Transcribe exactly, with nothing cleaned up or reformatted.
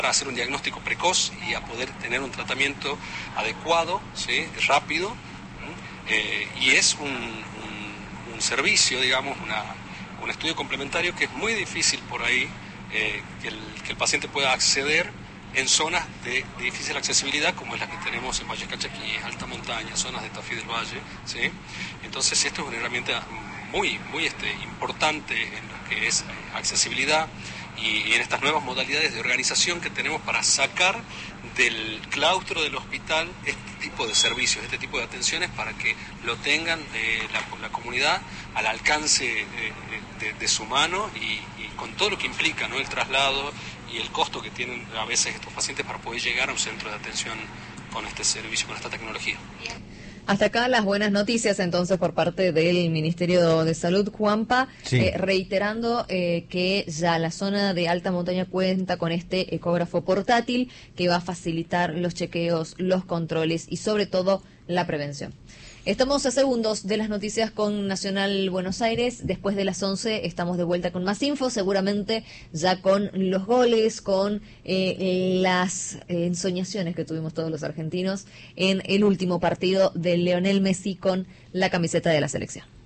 a hacer un diagnóstico precoz y a poder tener un tratamiento adecuado, ¿sí? Rápido, eh, y es un, un, un servicio, digamos, una, un estudio complementario que es muy difícil por ahí eh, que, el, que el paciente pueda acceder en zonas de, de difícil accesibilidad, como es la que tenemos en Valle Calchaquí, alta montaña, zonas de Tafí del Valle, ¿sí? Entonces esto es una herramienta muy, muy este, importante en lo que es accesibilidad y, y en estas nuevas modalidades de organización que tenemos para sacar del claustro del hospital este tipo de servicios, este tipo de atenciones, para que lo tengan eh, la, la comunidad al alcance eh, de, de su mano y, y con todo lo que implica, ¿no? El traslado y el costo que tienen a veces estos pacientes para poder llegar a un centro de atención con este servicio, con esta tecnología. Hasta acá las buenas noticias entonces por parte del Ministerio de Salud, Juanpa, sí. eh, reiterando eh, que ya la zona de alta montaña cuenta con este ecógrafo portátil que va a facilitar los chequeos, los controles y sobre todo la prevención. Estamos a segundos de las noticias con Nacional Buenos Aires. Después de las once estamos de vuelta con más info, seguramente ya con los goles, con eh, las eh, ensoñaciones que tuvimos todos los argentinos en el último partido de Lionel Messi con la camiseta de la selección.